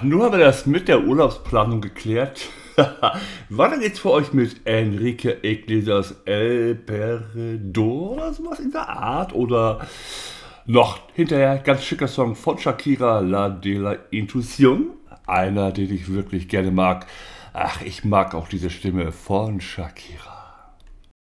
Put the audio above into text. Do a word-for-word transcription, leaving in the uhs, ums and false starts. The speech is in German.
nun haben wir das mit der Urlaubsplanung geklärt. Weiter geht's für euch mit Enrique Iglesias El Perdedor oder sowas in der Art. Oder noch hinterher ganz schicker Song von Shakira, La de la Intuición. Einer, den ich wirklich gerne mag. Ach, ich mag auch diese Stimme von Shakira.